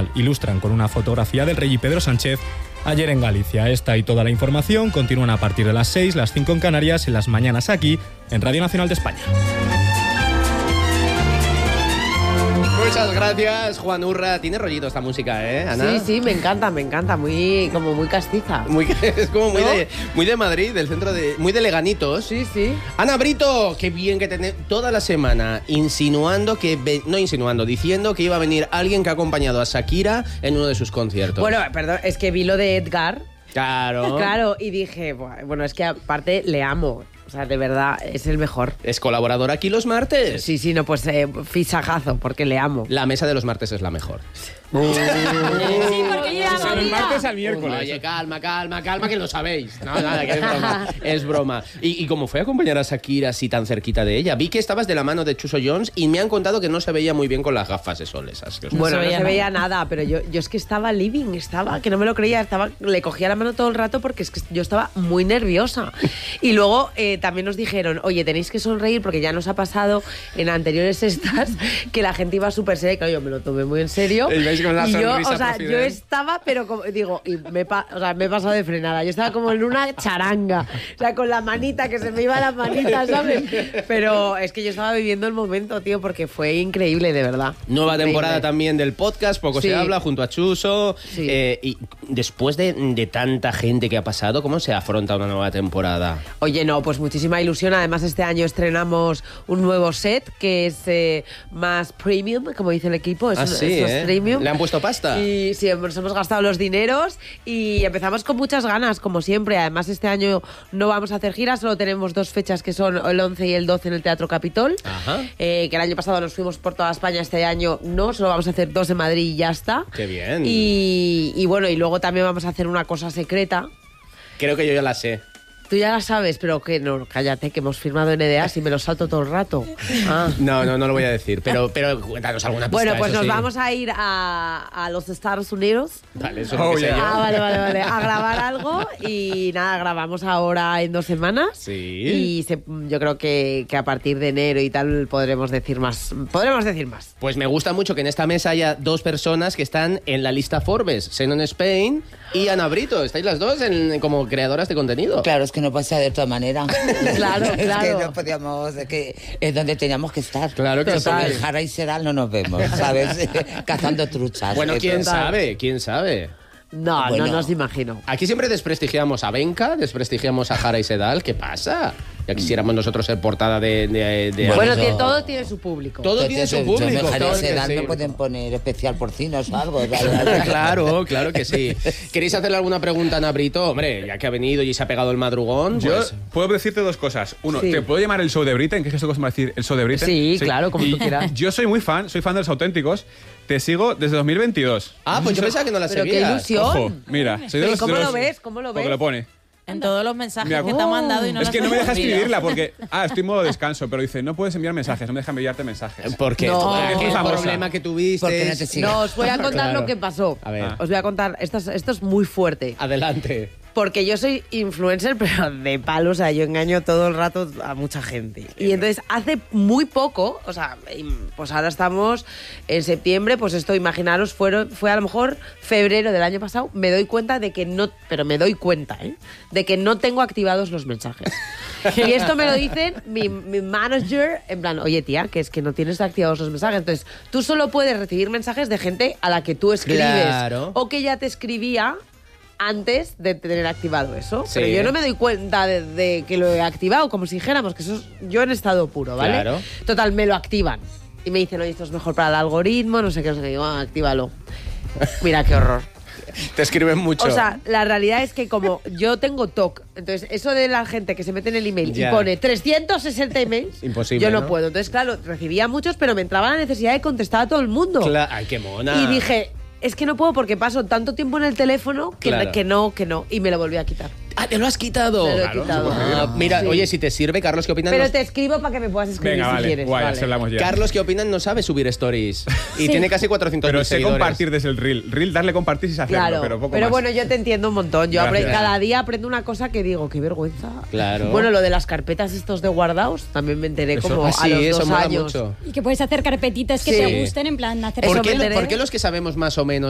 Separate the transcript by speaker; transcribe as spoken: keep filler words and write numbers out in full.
Speaker 1: Nacional ilustran con una fotografía del rey y Pedro Sánchez ayer en Galicia. Esta y toda la información continúan a partir de las seis, las cinco en Canarias, en las mañanas aquí, en Radio Nacional de España.
Speaker 2: Muchas gracias, Juan Urra. Tiene rollito esta música, ¿eh, Ana?
Speaker 3: Sí, sí, me encanta, me encanta. Muy, como muy castiza.
Speaker 2: Muy, es como muy,
Speaker 3: ¿no?
Speaker 2: de, muy de Madrid, del centro de... Muy de Leganitos.
Speaker 3: Sí, sí.
Speaker 2: Ana Brito, qué bien que tenés toda la semana insinuando que... Ve, no insinuando, diciendo que iba a venir alguien que ha acompañado a Shakira en uno de sus conciertos.
Speaker 3: Bueno, perdón, es que vi lo de Edgar.
Speaker 2: Claro.
Speaker 3: Claro, y dije, bueno, es que aparte le amo. O sea, de verdad, es el mejor.
Speaker 2: Es colaborador aquí los martes.
Speaker 3: Sí, sí, no, pues eh, fichajazo, porque le amo.
Speaker 2: La mesa de los martes es la mejor.
Speaker 4: Sí, porque yo
Speaker 1: Son el martes al miércoles.
Speaker 2: Oye, calma, calma, calma, que lo sabéis. No, nada, que es broma. Es broma. ¿Y, y cómo fue acompañar a Shakira así tan cerquita de ella? Vi que estabas de la mano de Chuso Jones y me han contado que no se veía muy bien con las gafas de sol esas. Que os-
Speaker 3: Bueno,
Speaker 4: No
Speaker 3: no
Speaker 4: se
Speaker 3: se
Speaker 4: veía
Speaker 3: veía nada, pero yo, yo es que estaba living, estaba, que no me lo creía, estaba, le cogía la mano todo el rato porque es que yo estaba muy nerviosa. Y luego eh, también nos dijeron, oye, tenéis que sonreír porque ya nos ha pasado en anteriores estas que la gente iba súper seria, y claro, yo me lo tomé muy en serio.
Speaker 2: Y veis con la
Speaker 3: Y yo,
Speaker 2: sonrisa
Speaker 3: o sea,
Speaker 2: por
Speaker 3: yo
Speaker 2: Fidel.
Speaker 3: estaba, pero como, digo, y me, pa- o sea, me he pasado de frenada, yo estaba como en una charanga, o sea, con la manita, que se me iba la manita, ¿sabes? Pero es que yo estaba viviendo el momento, tío, porque fue increíble, de verdad.
Speaker 2: Nueva
Speaker 3: Increíble.
Speaker 2: temporada también del podcast, poco
Speaker 3: Sí.
Speaker 2: se habla, junto a Chuso.
Speaker 3: Sí.
Speaker 2: Eh, y después de, de tanta gente que ha pasado, ¿cómo se afronta una nueva temporada?
Speaker 3: Oye, no, pues muchísima ilusión. Además, este año estrenamos un nuevo set que es eh, más premium, como dice el equipo. Es,
Speaker 2: Ah,
Speaker 3: un-
Speaker 2: sí,
Speaker 3: es más
Speaker 2: ¿eh?
Speaker 3: premium.
Speaker 2: ¿Le han puesto pasta?
Speaker 3: Y sí, nos hemos gastado los dineros y empezamos con muchas ganas, como siempre. Además, este año no vamos a hacer giras, solo tenemos dos fechas que son el once y el doce en el Teatro Capitol.
Speaker 2: Ajá.
Speaker 3: Eh, que el año pasado nos fuimos por toda España, este año no, solo vamos a hacer dos en Madrid y ya está.
Speaker 2: Qué bien.
Speaker 3: Y, y bueno, y luego también vamos a hacer una cosa secreta.
Speaker 2: Creo que yo ya la sé.
Speaker 3: Tú ya la sabes, pero que no, cállate, que hemos firmado N D As y me lo salto todo el rato. Ah.
Speaker 2: No, no, no lo voy a decir, pero, pero cuéntanos alguna pista.
Speaker 3: Bueno, pues
Speaker 2: eso
Speaker 3: nos
Speaker 2: sí.
Speaker 3: vamos a ir a, a los Estados Unidos.
Speaker 2: Vale, eso
Speaker 1: Oh,
Speaker 2: es lo que sé
Speaker 1: yeah.
Speaker 2: yo.
Speaker 3: Ah, vale, vale, vale. A grabar algo y nada, grabamos ahora en dos semanas.
Speaker 2: Sí.
Speaker 3: Y se- yo creo que, que a partir de enero y tal podremos decir más. Podremos decir más.
Speaker 2: Pues me gusta mucho que en esta mesa haya dos personas que están en la lista Forbes, Xenon Spain y Ana Brito. Estáis las dos en- como creadoras de contenido.
Speaker 5: Claro, es que no pasa de otra manera.
Speaker 3: Claro,
Speaker 5: Es
Speaker 3: claro.
Speaker 5: que no podíamos, es que es donde teníamos que estar.
Speaker 2: Claro que
Speaker 5: Total,
Speaker 2: sí.
Speaker 5: el Jara y Sedal no nos vemos, ¿sabes? Cazando truchas.
Speaker 2: Bueno,
Speaker 5: Eh,
Speaker 2: quién
Speaker 5: total.
Speaker 2: sabe, quién sabe.
Speaker 3: No,
Speaker 5: Bueno.
Speaker 3: no nos imagino.
Speaker 2: Aquí siempre desprestigiamos a Benca, desprestigiamos a Jara y Sedal. ¿Qué pasa? Ya quisiéramos nosotros ser portada de... de, de-
Speaker 5: Bueno,
Speaker 3: Bueno,
Speaker 5: yo-
Speaker 3: tiene- todo tiene su público.
Speaker 2: Todo tiene su público.
Speaker 5: Yo me Jara
Speaker 2: claro
Speaker 5: y
Speaker 2: que
Speaker 5: Sedal
Speaker 2: sí.
Speaker 5: me pueden poner especial porcinos o algo.
Speaker 2: Claro, claro que sí. ¿Queréis hacerle alguna pregunta a Ana Brito? Hombre, ya que ha venido y se ha pegado el madrugón,
Speaker 1: Yo
Speaker 2: pues...
Speaker 1: puedo decirte dos cosas. Uno,
Speaker 3: Sí.
Speaker 1: ¿te puedo llamar el show de Britain? ¿Qué es eso que se va a decir el show de Britain?
Speaker 3: Sí, claro, como
Speaker 1: Y
Speaker 3: tú quieras.
Speaker 1: Yo soy muy fan, soy fan de Los Auténticos. Te sigo desde dos mil veintidós.
Speaker 2: Ah, pues yo pensaba que no la
Speaker 3: Pero qué
Speaker 2: seguías.
Speaker 3: ilusión.
Speaker 1: Ojo, mira. Soy de
Speaker 3: Pero
Speaker 1: los,
Speaker 3: ¿cómo
Speaker 1: de
Speaker 3: lo
Speaker 1: los-
Speaker 3: ves? ¿Cómo lo
Speaker 1: Porque
Speaker 3: ves?
Speaker 1: lo pone.
Speaker 4: En todos los mensajes
Speaker 1: Mira,
Speaker 4: que te ha mandado y no
Speaker 1: es
Speaker 4: los
Speaker 1: que no
Speaker 4: has
Speaker 1: me deja
Speaker 4: respondido.
Speaker 1: escribirla porque... Ah, estoy en modo descanso, pero dice, no puedes enviar mensajes, no me deja enviarte mensajes.
Speaker 2: ¿Por qué?
Speaker 3: No.
Speaker 2: ¿Qué
Speaker 1: Es muy famosa.
Speaker 2: problema que tuviste?
Speaker 5: Porque no te sigue.
Speaker 3: No, os voy a contar
Speaker 2: Claro.
Speaker 3: lo que pasó.
Speaker 2: A ver.
Speaker 3: Os voy a contar, esto es, esto es muy fuerte.
Speaker 2: Adelante.
Speaker 3: Porque yo soy influencer, pero de palo, o sea, yo engaño todo el rato a mucha gente. Y entonces, hace muy poco, o sea, pues ahora estamos en septiembre, pues esto, imaginaros, fueron, fue a lo mejor febrero del año pasado, me doy cuenta de que no, pero me doy cuenta, ¿eh? De que no tengo activados los mensajes. Y esto me lo dicen mi, mi manager, en plan, oye tía, que es que no tienes activados los mensajes. Entonces, tú solo puedes recibir mensajes de gente a la que tú escribes.
Speaker 2: Claro.
Speaker 3: O que ya te escribía antes de tener activado eso.
Speaker 2: Sí.
Speaker 3: Pero yo no me doy cuenta de, de que lo he activado, como si dijéramos que eso es yo en estado puro, ¿vale?
Speaker 2: Claro.
Speaker 3: Total, me lo activan. Y me dicen, oye, esto es mejor para el algoritmo, no sé qué, no sé qué. Digo, ah, actívalo. Mira qué horror.
Speaker 2: Te escriben mucho.
Speaker 3: O sea, la realidad es que como yo tengo T O C, entonces eso de la gente que se mete en el email
Speaker 2: Ya.
Speaker 3: y pone trescientos sesenta emails,
Speaker 2: Imposible,
Speaker 3: yo no,
Speaker 2: ¿no?
Speaker 3: puedo. Entonces, claro, recibía muchos, pero me entraba la necesidad de contestar a todo el mundo.
Speaker 2: Cla- Ay, qué mona.
Speaker 3: Y dije, es que no puedo porque paso tanto tiempo en el teléfono que,
Speaker 2: Claro.
Speaker 3: que no, que no. Y me lo volví a quitar.
Speaker 2: Ah, te lo has quitado.
Speaker 3: Me lo he
Speaker 1: Claro,
Speaker 3: quitado.
Speaker 2: Ah, mira,
Speaker 3: Sí.
Speaker 2: oye, si te sirve, Carlos, ¿qué opinan?
Speaker 3: Pero
Speaker 2: los-
Speaker 3: te escribo para que me puedas escribir
Speaker 1: Venga,
Speaker 3: si
Speaker 1: vale.
Speaker 3: quieres.
Speaker 1: Guay,
Speaker 3: vale.
Speaker 1: así hablamos ya.
Speaker 2: Carlos, ¿qué opinan? No sabe subir stories. Y
Speaker 3: Sí.
Speaker 2: tiene casi cuatrocientos mil
Speaker 1: Pero sé
Speaker 2: seguidores.
Speaker 1: compartir desde el reel. Reel, darle compartir y hacerlo,
Speaker 3: Claro,
Speaker 1: pero poco más.
Speaker 3: bueno, yo te entiendo un montón. Yo
Speaker 1: Gracias.
Speaker 3: apre- cada día aprendo una cosa que digo, qué vergüenza.
Speaker 2: Claro.
Speaker 3: Bueno, lo de las carpetas estos de guardados, también me enteré
Speaker 1: Eso-
Speaker 3: como
Speaker 2: Ah,
Speaker 3: a
Speaker 2: sí,
Speaker 3: los
Speaker 2: eso
Speaker 3: dos
Speaker 2: mola
Speaker 3: años.
Speaker 2: mucho.
Speaker 6: Y que puedes hacer carpetitas que
Speaker 3: Sí.
Speaker 6: te gusten, en plan, hacer
Speaker 3: Eso
Speaker 2: ¿Por
Speaker 3: me
Speaker 2: qué,
Speaker 3: enteré.
Speaker 2: por qué los que sabemos más o menos